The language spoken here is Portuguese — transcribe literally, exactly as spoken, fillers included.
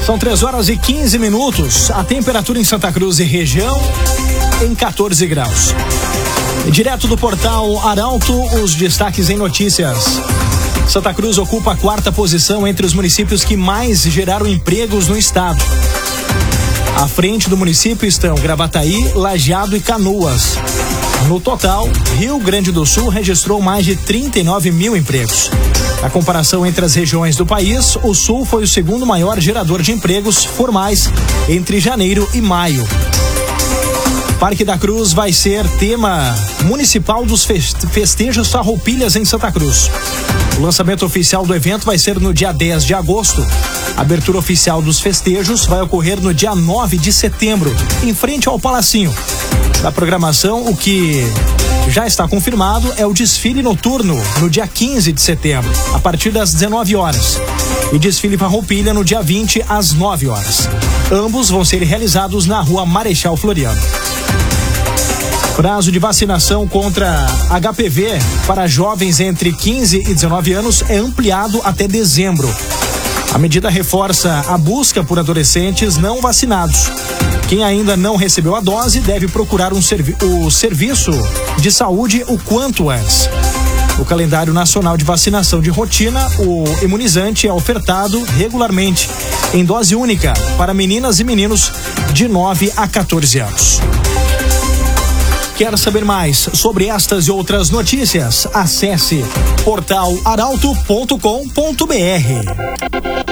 São três horas e quinze minutos. A temperatura em Santa Cruz e região em quatorze graus. Direto do portal Arauto, os destaques em notícias. Santa Cruz ocupa a quarta posição entre os municípios que mais geraram empregos no estado. À frente do município estão Gravataí, Lajeado e Canoas. No total, Rio Grande do Sul registrou mais de trinta e nove mil empregos. Na comparação entre as regiões do país, o Sul foi o segundo maior gerador de empregos formais entre janeiro e maio. Parque da Cruz vai ser tema municipal dos festejos Farroupilhas em Santa Cruz. O lançamento oficial do evento vai ser no dia dez de agosto. A abertura oficial dos festejos vai ocorrer no dia nove de setembro, em frente ao Palacinho. Na programação, o que já está confirmado é o desfile noturno no dia quinze de setembro, a partir das dezenove horas. E desfile Farroupilha no dia vinte, às nove horas. Ambos vão ser realizados na rua Marechal Floriano. Prazo de vacinação contra H P V para jovens entre quinze e dezenove anos é ampliado até dezembro. A medida reforça a busca por adolescentes não vacinados. Quem ainda não recebeu a dose deve procurar um servi- o serviço de saúde o quanto antes. No calendário nacional de vacinação de rotina, o imunizante é ofertado regularmente em dose única para meninas e meninos de nove a quatorze anos. Quer saber mais sobre estas e outras notícias? Acesse portal arauto ponto com ponto br.